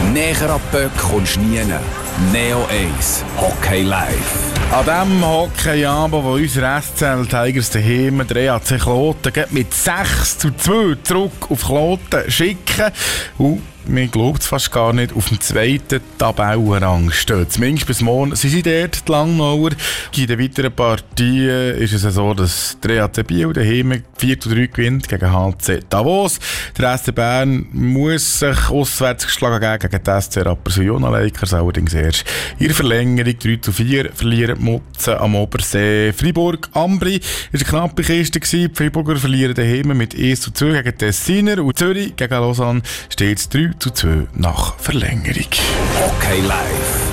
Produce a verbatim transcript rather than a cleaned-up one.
Näher an die Böcke kommst du nie. Neo eins Hockey Live. An diesem Hockeyabend, wo unsere S C L Tigers daheim der E A C Kloten mit sechs zu zwei zurück auf Kloten schicken. Und mir glaubt es fast gar nicht, auf dem zweiten Tabellenrang stehen. Zumindest bis morgen sind sie dort, die Langnauer. In den weiteren Partien ist es so, dass der E A C Biel daheim vier zu drei gewinnt gegen H C Davos. Der S C Bern muss sich auswärts geschlagen geben gegen die S C Rapperswil-Jona Lakers, allerdings erst in der Verlängerung drei zu vier verlieren die Mutzen am Obersee. Fribourg-Ambri war eine knappe Kiste gewesen. Die Friburger verlieren daheim mit eins zu zwei gegen Tessiner und Zürich gegen Lausanne steht es drei zu zwei nach Verlängerung. Hockey Live.